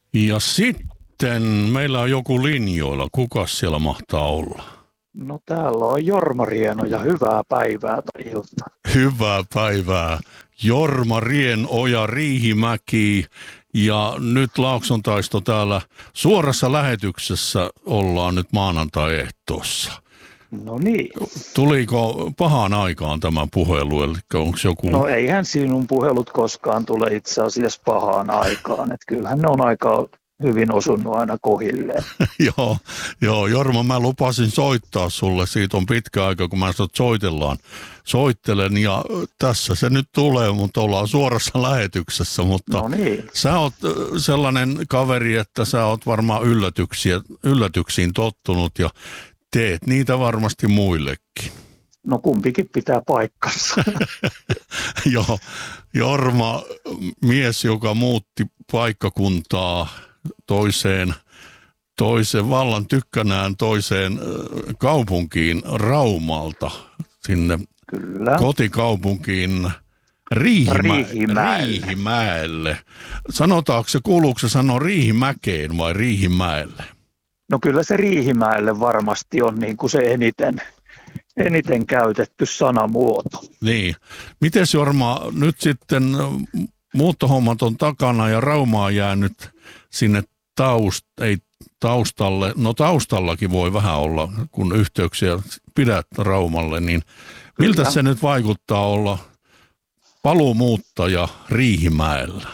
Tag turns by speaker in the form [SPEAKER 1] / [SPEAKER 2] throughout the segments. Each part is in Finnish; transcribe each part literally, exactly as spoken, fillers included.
[SPEAKER 1] Ja sitten meillä on joku linjoilla. Kuka siellä mahtaa olla?
[SPEAKER 2] No täällä on Jorma Rieno ja hyvää päivää tai iltaa.
[SPEAKER 1] Hyvää päivää. Jorma Rienoja, Riihimäki ja nyt Laakson taisto täällä suorassa lähetyksessä ollaan nyt maanantai-ehtoossa.
[SPEAKER 2] No niin.
[SPEAKER 1] Tuliko pahaan aikaan tämä puhelu, eli onko joku...
[SPEAKER 2] No eihän sinun puhelut koskaan tule itse asiassa pahaan aikaan, että kyllähän ne on aika hyvin osunut aina kohilleen.
[SPEAKER 1] joo, joo, Jorma, mä lupasin soittaa sulle, siitä on pitkä aika, kun mä sanot soitellaan. Soittelen ja tässä se nyt tulee, mutta ollaan suorassa lähetyksessä, mutta
[SPEAKER 2] no niin.
[SPEAKER 1] Sä oot sellainen kaveri, että sä oot varmaan yllätyksiä, yllätyksiin tottunut ja teet niitä varmasti muillekin.
[SPEAKER 2] No kumpikin pitää paikkansa.
[SPEAKER 1] Joo, Jorma, mies, joka muutti paikkakuntaa toiseen, toiseen vallan tykkänään toiseen kaupunkiin Raumalta, sinne
[SPEAKER 2] Kyllä.
[SPEAKER 1] kotikaupunkiin Riihimä-
[SPEAKER 2] Riihimäelle.
[SPEAKER 1] Riihimäelle. Sanotaanko se, kuuluuko se sanoa Riihimäkeen vai Riihimäelle?
[SPEAKER 2] No kyllä se Riihimäelle varmasti on niin kuin se eniten, eniten käytetty sanamuoto.
[SPEAKER 1] Niin. Mites Jorma, nyt sitten muuttohommat on takana ja Rauma on jäänyt sinne taust, ei taustalle, no taustallakin voi vähän olla, kun yhteyksiä pidät Raumalle, niin miltä
[SPEAKER 2] Kyllä.
[SPEAKER 1] se nyt vaikuttaa olla paluumuuttaja Riihimäellä?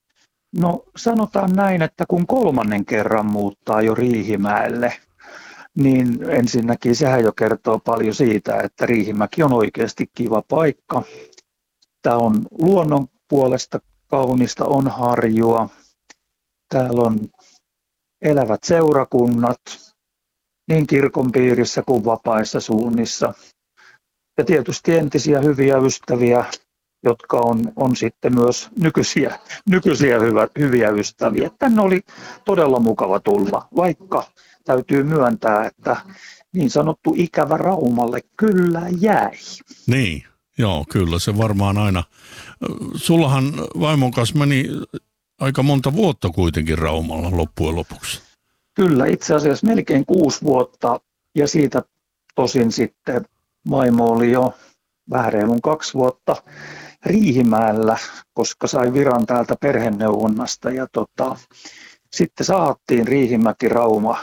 [SPEAKER 2] No sanotaan näin, että kun kolmannen kerran muuttaa jo Riihimäelle, niin ensinnäkin sehän jo kertoo paljon siitä, että Riihimäki on oikeasti kiva paikka. Tämä on luonnon puolesta kaunista, on harjua. Täällä on elävät seurakunnat niin kirkon piirissä kuin vapaissa suunnissa. Ja tietysti entisiä hyviä ystäviä, jotka on, on sitten myös nykyisiä, nykyisiä hyvä, hyviä ystäviä. Tänne oli todella mukava tulla, vaikka täytyy myöntää, että niin sanottu ikävä Raumalle kyllä jäi.
[SPEAKER 1] Niin, joo, kyllä se varmaan aina. Sullahan vaimon kanssa meni aika monta vuotta kuitenkin Raumalla loppujen lopuksi.
[SPEAKER 2] Kyllä, itse asiassa melkein kuusi vuotta ja siitä tosin sitten vaimo oli jo vähän reilun kaksi vuotta Riihimäellä, koska sai viran täältä perheneuvonnasta ja tota, sitten saattiin Riihimäki-Rauma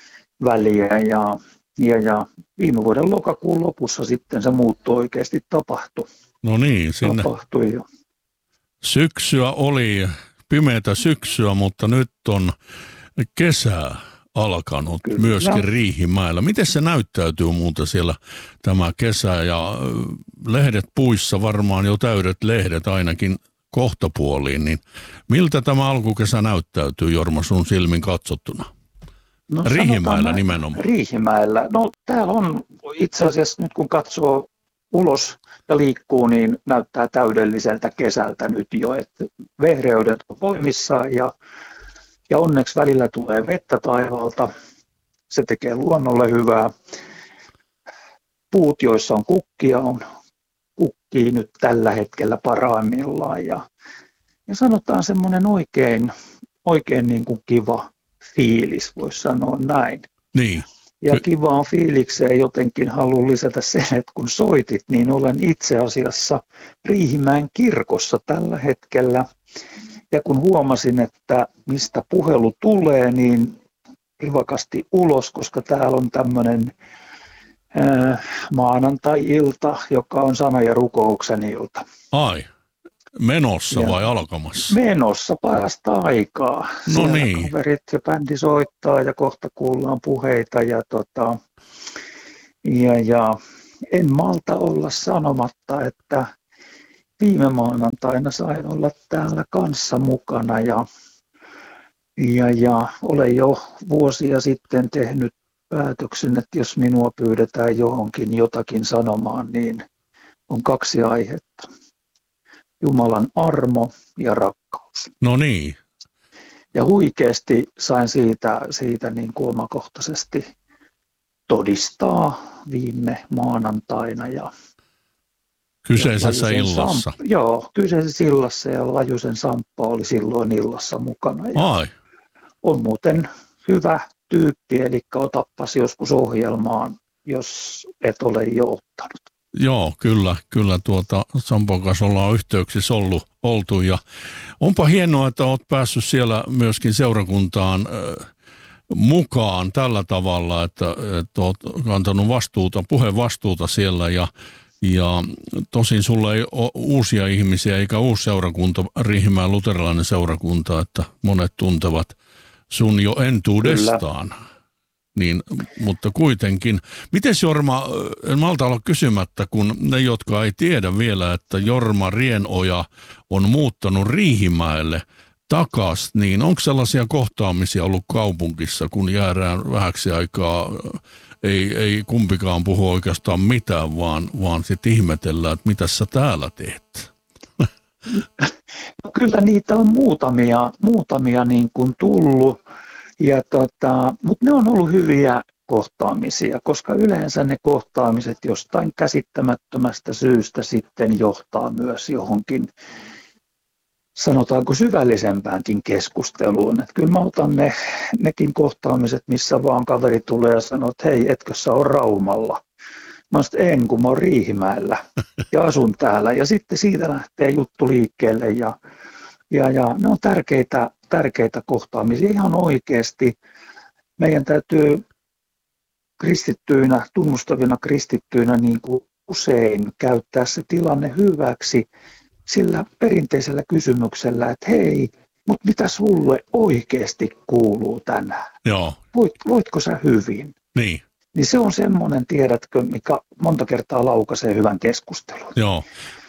[SPEAKER 2] väliä ja, ja, ja viime vuoden lokakuun lopussa sitten se muutto oikeasti tapahtui.
[SPEAKER 1] No niin, sinne
[SPEAKER 2] tapahtui jo.
[SPEAKER 1] Syksyä oli, pimeätä syksyä, mutta nyt on kesää alkanut
[SPEAKER 2] Kyllä.
[SPEAKER 1] myöskin Riihimäellä. Miten se näyttäytyy muuten siellä tämä kesä ja lehdet puissa, varmaan jo täydet lehdet ainakin kohtapuoliin, niin miltä tämä alkukesä näyttäytyy, Jorma, sun silmin katsottuna?
[SPEAKER 2] No,
[SPEAKER 1] Riihimäellä nimenomaan.
[SPEAKER 2] Riihimäellä. No täällä on itse asiassa nyt kun katsoo ulos ja liikkuu, niin näyttää täydelliseltä kesältä nyt jo, että vehreydet on voimissaan ja Ja onneksi välillä tulee vettä taivaalta. Se tekee luonnolle hyvää. Puut, joissa on kukkia, on kukkii nyt tällä hetkellä parhaimmillaan. Ja, ja sanotaan semmoinen oikein, oikein niin kuin kiva fiilis, voisi sanoa näin.
[SPEAKER 1] Niin.
[SPEAKER 2] Ja kivaan fiilikseen jotenkin haluan lisätä sen, että kun soitit, niin olen itse asiassa Riihimäen kirkossa tällä hetkellä. Ja kun huomasin, että mistä puhelu tulee, niin rivakasti ulos, koska täällä on tämmöinen äh, maanantai-ilta, joka on sana- ja rukouksen ilta.
[SPEAKER 1] Ai, menossa
[SPEAKER 2] ja
[SPEAKER 1] vai alkamassa?
[SPEAKER 2] Menossa parasta aikaa.
[SPEAKER 1] No
[SPEAKER 2] Siellä
[SPEAKER 1] niin.
[SPEAKER 2] kaverit ja bändi soittaa ja kohta kuullaan puheita. Ja, tota, ja, ja en malta olla sanomatta, että viime maanantaina sain olla täällä kanssa mukana ja, ja, ja olen jo vuosia sitten tehnyt päätöksen, että jos minua pyydetään johonkin jotakin sanomaan, niin on kaksi aihetta. Jumalan armo ja rakkaus.
[SPEAKER 1] No niin.
[SPEAKER 2] Ja huikeasti sain siitä, siitä niin kuin omakohtaisesti todistaa viime maanantaina ja
[SPEAKER 1] Kyseisessä
[SPEAKER 2] ja
[SPEAKER 1] illassa.
[SPEAKER 2] Samp- joo, kyseisessä illassa ja Lajusen Samppa oli silloin illassa mukana. Ja,
[SPEAKER 1] Ai.
[SPEAKER 2] on muuten hyvä tyyppi, eli otappas joskus ohjelmaan, jos et ole jo ottanut.
[SPEAKER 1] Joo, kyllä, kyllä tuota Sampon kanssa ollaan yhteyksissä ollut, oltu ja onpa hienoa, että olet päässyt siellä myöskin seurakuntaan äh, mukaan tällä tavalla, että, että olet kantanut vastuuta, puhevastuuta siellä ja, ja tosin sulla ei ole uusia ihmisiä eikä uusi seurakunta, Riihimäen luterilainen seurakunta, että monet tuntevat sun jo entuudestaan. Kyllä. Niin, mutta kuitenkin. Miten Jorma, en malta olla kysymättä, kun ne, jotka ei tiedä vielä, että Jorma Rienoja on muuttanut Riihimäelle takas, niin onko sellaisia kohtaamisia ollut kaupungissa, kun jäädään vähäksi aikaa, ei, ei kumpikaan puhu oikeastaan mitään, vaan, vaan sitten ihmetellään, että mitä sä täällä teet?
[SPEAKER 2] No, kyllä niitä on muutamia, muutamia niin kuin tullut. Ja tota, mutta ne on ollut hyviä kohtaamisia, koska yleensä ne kohtaamiset jostain käsittämättömästä syystä sitten johtaa myös johonkin, sanotaanko syvällisempäänkin keskusteluun. Että kyllä mä otan ne, nekin kohtaamiset, missä vaan kaveri tulee ja sanoo, että hei, etkö sä ole Raumalla? Mä sanoin, en, kun mä oon Riihimäellä ja asun täällä. Ja sitten siitä lähtee juttu liikkeelle ja, ja, ja ne on tärkeitä. tärkeitä kohtaamisia ihan oikeasti. Meidän täytyy kristittyinä, tunnustavina kristittyinä niin kuin usein käyttää se tilanne hyväksi sillä perinteisellä kysymyksellä, että hei, mutta mitä sulle oikeasti kuuluu tänään?
[SPEAKER 1] Joo.
[SPEAKER 2] Voit, voitko sä hyvin?
[SPEAKER 1] Niin.
[SPEAKER 2] Niin se on semmoinen, tiedätkö, mikä monta kertaa laukaisee hyvän keskustelun.
[SPEAKER 1] Joo.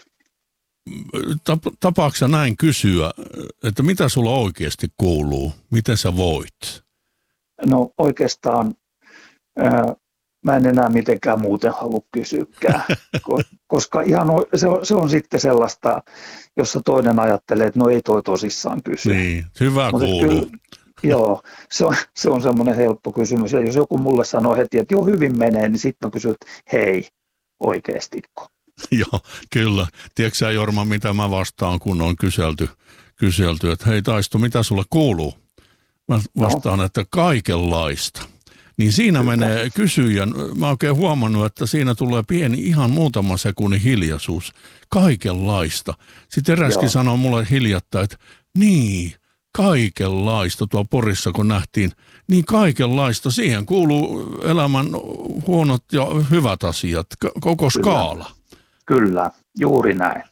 [SPEAKER 1] Tapaatko sä näin kysyä, että mitä sulla oikeasti kuuluu? Miten sä voit?
[SPEAKER 2] No oikeastaan ää, mä en enää mitenkään muuten halua kysyäkään, koska ihan se on, se on sitten sellaista, jossa toinen ajattelee, että no ei toi tosissaan kysy.
[SPEAKER 1] Niin, hyvä
[SPEAKER 2] Mutta
[SPEAKER 1] kuuluu.
[SPEAKER 2] Kyllä, joo, se on, se on semmoinen helppo kysymys. Ja jos joku mulle sanoo heti, että joo hyvin menee, niin sitten mä kysyn, että hei, oikeastiko?
[SPEAKER 1] Joo, kyllä. Tiedätkö sä, Jorma, mitä mä vastaan, kun on kyselty, kyselty että hei Taisto, mitä sulle kuuluu? Mä vastaan, no. että kaikenlaista. Niin siinä kyllä. menee kysyjän, mä oon oikein huomannut, että siinä tulee pieni ihan muutama sekunnin hiljaisuus. Kaikenlaista. Sitten eräskin sanoi mulle hiljattain, että niin, kaikenlaista tuo Porissa, kun nähtiin, niin kaikenlaista. Siihen kuuluu elämän huonot ja hyvät asiat, koko skaala.
[SPEAKER 2] Kyllä, juuri näin.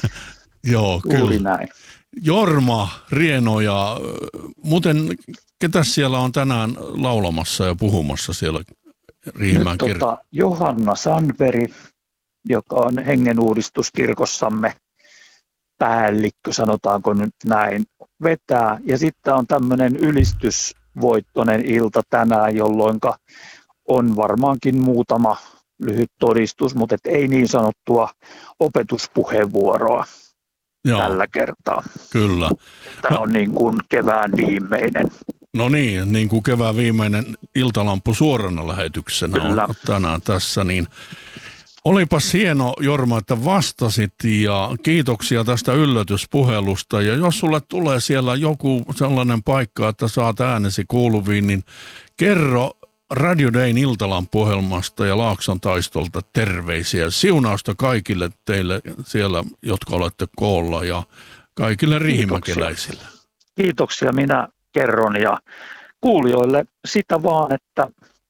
[SPEAKER 1] Joo,
[SPEAKER 2] juuri
[SPEAKER 1] kyllä.
[SPEAKER 2] näin.
[SPEAKER 1] Jorma Rienoja, muuten ketäs siellä on tänään laulamassa ja puhumassa siellä Riihimäen
[SPEAKER 2] Nyt,
[SPEAKER 1] kirkossa?
[SPEAKER 2] Tota, Johanna Sandberg, joka on hengenuudistuskirkossamme päällikkö, sanotaanko nyt näin, vetää. Ja sitten on tämmöinen ylistysvoittoinen ilta tänään, jolloin on varmaankin muutama lyhyt todistus, mutta et ei niin sanottua opetuspuheenvuoroa
[SPEAKER 1] Joo,
[SPEAKER 2] tällä kertaa.
[SPEAKER 1] kyllä.
[SPEAKER 2] Tämä on niin kuin kevään viimeinen.
[SPEAKER 1] No niin, niin kuin kevään viimeinen iltalampu suorana lähetyksenä
[SPEAKER 2] Kyllä.
[SPEAKER 1] on tänään tässä, niin olipas hieno, Jorma, että vastasit ja kiitoksia tästä yllätyspuhelusta. Ja jos sulle tulee siellä joku sellainen paikka, että saat äänesi kuuluviin, niin kerro Radio Dayn iltalampuohjelmasta ja Laakson Taistolta terveisiä. Siunausta kaikille teille siellä, jotka olette koolla ja kaikille riihimäkeläisille.
[SPEAKER 2] Kiitoksia, minä kerron ja kuulijoille sitä vaan, että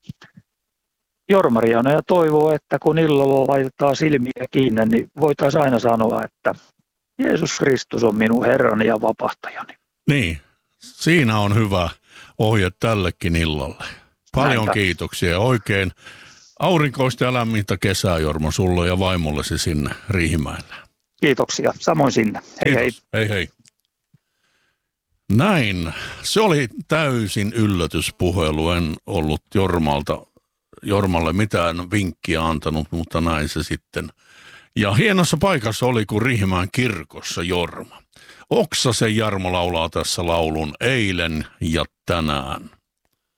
[SPEAKER 2] Jorma Rienoja toivoo, että kun illalla laitetaan silmiä kiinni, niin voitaisiin aina sanoa, että Jeesus Kristus on minun Herrani ja vapahtajani.
[SPEAKER 1] Niin, siinä on hyvä ohje tällekin illalle. Paljon
[SPEAKER 2] Näinpä.
[SPEAKER 1] Kiitoksia ja oikein aurinkoista ja lämmintä kesää, Jorma, sulle ja vaimollesi sinne Riihimäelle.
[SPEAKER 2] Kiitoksia, samoin sinne. Hei hei.
[SPEAKER 1] Hei hei. Näin, se oli täysin yllätyspuhelu, en ollut Jormalta, Jormalle mitään vinkkiä antanut, mutta näin se sitten. Ja hienossa paikassa oli kuin Riihimäen kirkossa Jorma. Oksasen Jarmo laulaa tässä laulun eilen ja tänään.